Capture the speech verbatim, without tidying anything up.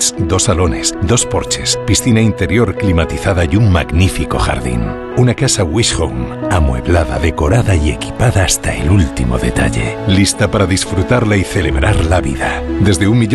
habitaciones, dos salones, dos porches, piscina interior climatizada y un magnífico jardín. Una casa Wish Home, amueblada, decorada y equipada hasta el último detalle. Lista para disfrutarla y celebrar la vida. Desde un millón